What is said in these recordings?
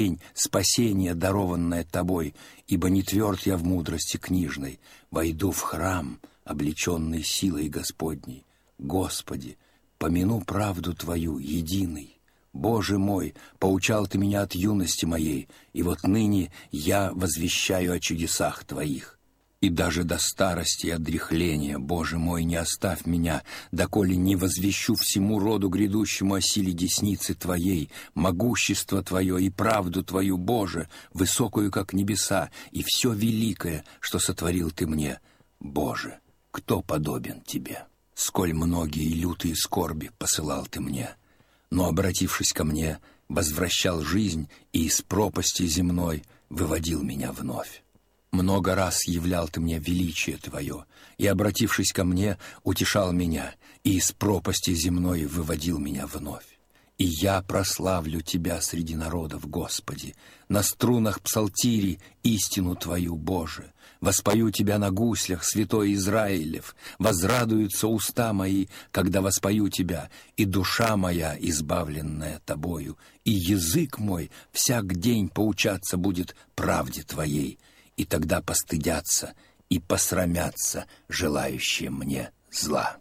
спасение, дарованное тобой, ибо не тверд я в мудрости книжной, войду в храм, облеченный силой Господней. Господи, помяну правду Твою, единый. Боже мой, поучал Ты меня от юности моей, и вот ныне я возвещаю о чудесах Твоих. И даже до старости и отдряхления, Боже мой, не оставь меня, доколе не возвещу всему роду грядущему о силе десницы Твоей, могущество Твое и правду Твою, Боже, высокую, как небеса, и все великое, что сотворил Ты мне. Боже, кто подобен Тебе? Сколь многие и лютые скорби посылал Ты мне, но, обратившись ко мне, возвращал жизнь и из пропасти земной выводил меня вновь. Много раз являл Ты мне величие Твое, и, обратившись ко мне, утешал меня, и из пропасти земной выводил меня вновь. И я прославлю Тебя среди народов, Господи, на струнах псалтири истину Твою, Боже, воспою Тебя на гуслях, святой Израилев, возрадуются уста мои, когда воспою Тебя, и душа моя, избавленная Тобою, и язык мой всяк день поучаться будет правде Твоей, и тогда постыдятся и посрамятся желающие мне зла.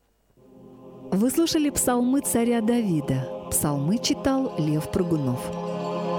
Вы слушали псалмы царя Давида. Псалмы читал Лев Прыгунов.